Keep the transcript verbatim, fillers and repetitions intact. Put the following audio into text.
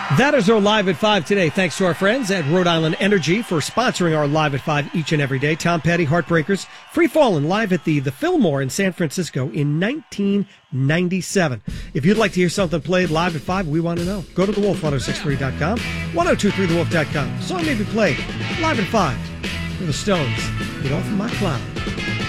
That is our Live at five today. Thanks to our friends at Rhode Island Energy for sponsoring our Live at five each and every day. Tom Petty, Heartbreakers, Free Fallin' live at the, the Fillmore in San Francisco in nineteen ninety-seven. If you'd like to hear something played live at five, we want to know. Go to the wolf ten sixty-three dot com, ten twenty-three the wolf dot com. Song may be played live at five for the Stones. Get off of my cloud.